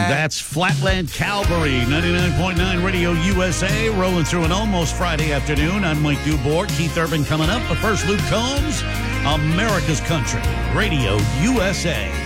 That's Flatland Calvary, 99.9 Radio USA, rolling through an almost Friday afternoon. I'm Mike Dubois. Keith Urban coming up, but first Luke Combs, America's Country, Radio USA.